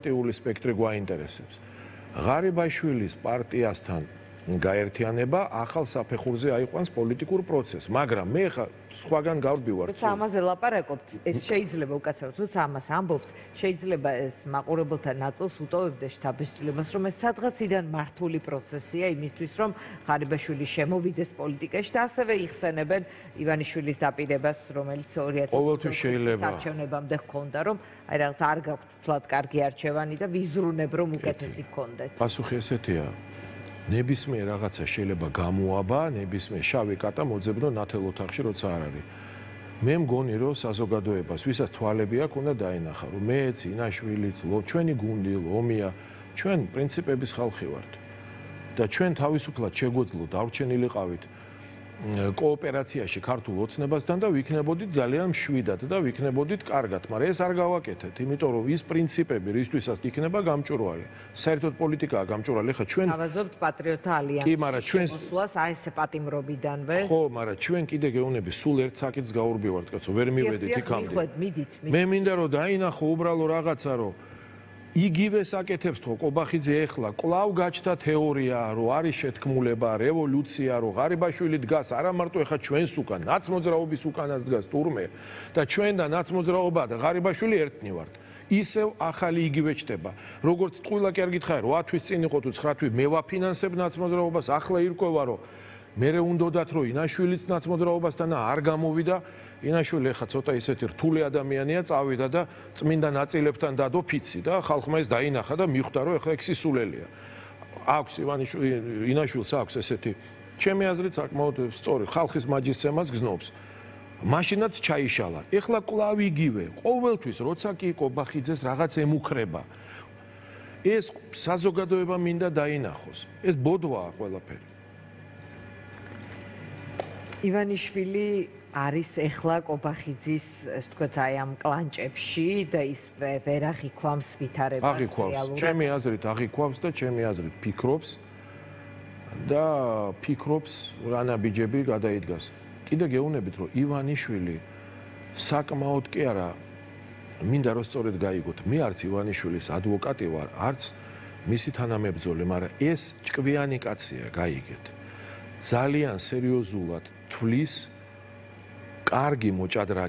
პარტიული სპექტრი გვაინტერესებს. ღარიბაშვილის პარტიასთან გაერთიანება ახალ საფეხურზე აიყვანს პოლიტიკურ პროცესს, მაგრამ მე ხა სხვაგან გავდივარ. თუმცა ამაზე ლაპარაკობთ, ეს შეიძლება უკაცრავად, თუმცა ამას ამბობთ, შეიძლება ეს მაყურებელთა ნაწილს უტოვებდეს შთაბეჭდილებას, რომ ეს სადღაციდან მართული პროცესია იმისთვის, რომ ღარიბაშვილი შემოვიდეს პოლიტიკაში და ასევე იხსენებენ ივანიშვილის დაპირებას, რომელიც 2020 არჩევნებამდე ჰქონდა, რომ აი რაღაც არ გაქვთ თლად კარგი არჩევანი და ვიზრუნებ, რომ უკეთესი გქონდეთ. პასუხი ესეთია. ნებისმიერ რაღაცა შეიძლება გამოაბა, ნებისმიერ შავი კატა მოძებნო ნათელ ოთახში, როცა არ არის. მე მგონი, რომ საზოგადოებას, ვისაც თვალები აქვს, უნდა დაინახა, რომ მეც, ინაშვილიც, ჩვენი გუნდი, ლომია, ჩვენ პრინციპების ხალხი ვართ. და ჩვენ თავისუფლად შეგვეძლო დარჩენილიყავით კოოპერაციაში ქართულ ოცნებასთან და ვიქნებოდით ძალიან მშვიდად და ვიქნებოდით კარგად, მაგრამ ეს არ გავაკეთეთ, იმიტომ რომ ის პრინციპები, რისთვისაც იქნება გამჭვირვალე. საერთოდ პოლიტიკაა გამჭვირვალე, ხა ჩვენ გავაზობთ პატრიოტთა ალიანსის შემოსვლას აი ეს პატიმრობიდანვე. ხო, მაგრამ ჩვენ კიდე გეუბნები სულ ერთ საკითხს გაურბივართ, კაცო, ვერ მივედით იქამდე. მე მინდა რომ დაინახო უბრალო რაღაცა, რომ იგივე საკეთებს თქო კობახიძე ეხლა კვლავ გაჩნდა თეორია, რომ არის შეთქმულება, რევოლუცია, რომ ღარიბაშვილი დგას არა მარტო ეხლა ჩვენს უკან, ნაცმოძრაობის უკანაც დგას თურმე და ჩვენ და ნაცმოძრაობა და ღარიბაშვილი ერთნი ვართ. ისევ ახალი იგივე ჩდება. როგორც ტყუილა კი არ გითხარი, 8 თვის წინ იყო თუ 9 თვის მე ვაფინანსებ ნაცმოძრაობას, ახლა ირკვევა რომ მერე უნდათ რომ ინაშვილიც ნაცმოძრაობასთან არ გამოვიდა. ინაშვილი ახლა ცოტა ისეთი რთული ადამიანია, წავიდა და წმინდა ნაწილებთან დადო ფიცი და ხალხმა ეს დაინახა და მიხვდა რომ ახლა ეგ სისულელია. აქვს ინაშვილს აქვს ესეთი ჩემი აზრით საკმაოდ სწორი ხალხის მაჯისცემას გზნობს. მაშინაც ჩაიშალა. ეხლა კვლავ იგივე. ყოველთვის როცა კი კობახიძეს რაღაც ემუქრება. ეს საზოგადოება მინდა დაინახოს. ეს ბოდვაა ყველაფერი. ივანიშვილი არის ეხლა კობახიძის, ეს თქვათ, აი ამ კლანჭებში და ის ვერ აღიქვამს ვითარებას. აღიქვამს. ჩემი აზრით აღიქვამს და ჩემი აზრით ფიქრობს და ფიქრობს რანა ბიჯები გადაიდგას. კიდე გეუბნებით, რომ ივანიშვილი საკმაოდ კი არა მინდა რომ სწორედ გაიგოთ. მე არც ივანიშვილის ადვოკატი ვარ, არც მისი თანამებრძოლი, მაგრამ ეს ჭკვიანი კაცია, გაიგეთ. ძალიან სერიოზულად თვლის კარგი მოჭადრაკე